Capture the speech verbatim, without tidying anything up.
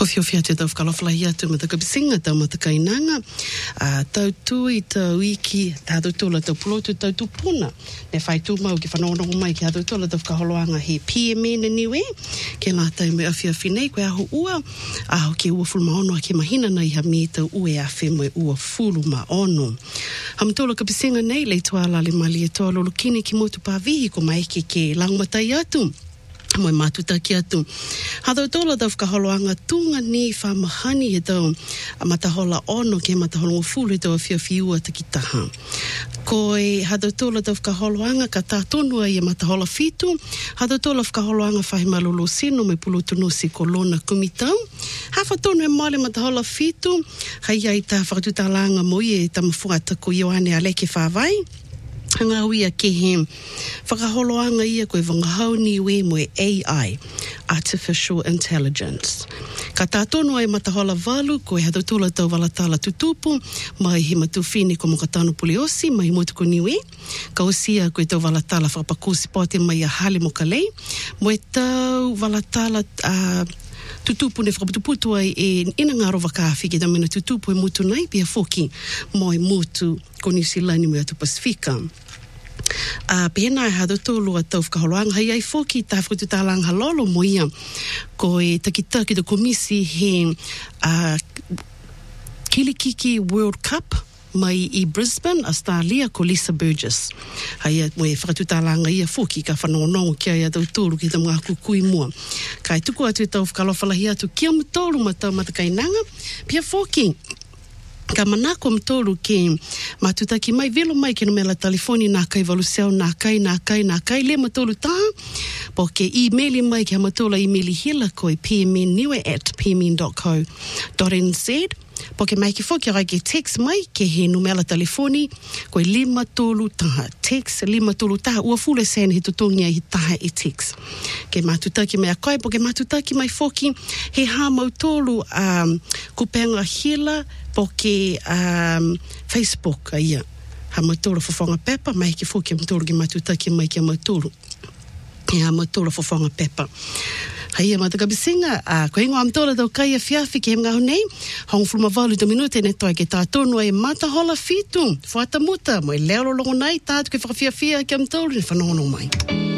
Kofi o fiatu tau whakalawhalahi atu matakapisinga tau matakainanga. Uh, tau tui, tau iki, tātou tūla tau pulotu, tau tūpuna. Ne whai tūmau ki whanongongo mai ki tātou tūla tau whakaholoanga he P M N niwe. Ke nā tau me awhia whinei koe aho ua. Aho ke ua fulu maono a ke mahina nei ha me tau ue a whi ua fulu maono. Hamatola kapisinga nei lei toa lale mali e toa lolo kini ki motu pāvihi ko maike ke langumatai atu. Moe mātuta ki atu. Hadau tola tau whakaholoanga tunga ni whamahani he tau matahola ono ke matahola ngofulu he tau awhia whiua takitaha. Koe hadau tola tau whakaholoanga ka tātonua i a matahola fitu. Hadau tola whakaholoanga whahimalolo sino me pulutunu si kolona kumitau. Hawha tonu e male matahola fitu. Hai ai tā whakatutalanga mo i e tamafuata ko Ioane Aleke whawai. Hanga uia ke he whakaholoanga ia koe wangahau ni ue mo e A I, Artificial Intelligence. Ka tātono ai matahola walu koe hatutula tau walatala tutupu, mai he matuwhine ko mokatano puliosi, mai motu ko niwe. Ka osia koe tau walatala whapakusi pote mai a hale mo kalei. Mo e tau walatala uh, tutupu ne whakapatuputu ai e ina ngaro wakawhi ke tamena tutupu e mutu nai pia foki mo e mutu ko New Zealand mo e atu Pasifika. Uh, pēnā e hado tōlu a tau whakaholoanga hai ai foki tā whakatutālanga halolo mo ia ko e takitaki do komisi he uh, Kilikiki World Cup mai i Brisbane, Australia, ko Lisa Burgess. Hai mo e whakatutālanga ia foki ka whanonongo kia ia tau tōru ki ta mga kukui mua. Kai tuku atu e tau whakalawhalahi atu kia mtōru ma tau matakainanga, pia foki. Ka manako mtolu ke matutaki mai velo mai ke no mela telefoni na kai valuseo na kai na kai na kai le mtolu ta po ke email mai ke matola email hila ko pmniwe at pmn dot co dot n z po ke mai ki foki ra ke text mai ke he no mela telefoni ko lima tolu ta text lima tolu ta ua fule sen he totongia hi ta e text ke matutaki mai kai po ke matutaki mai foki he ha mautolu um kupenga hila po ke um, Facebook ia. Ha matolo fofonga pepa, mai ke foki matolo ki matutaki mai ke matolo. Ia matolo fofonga pepa. Hai matakabisinga, a ko ingo amtola tau kai a fiafi ke mga honei, hong fulma valu do minute ne toa ke tātono e matahola fitu, fuata muta, mo e leo longo nai, tātu ke whakafiafia ke amtolo, ne whanono mai.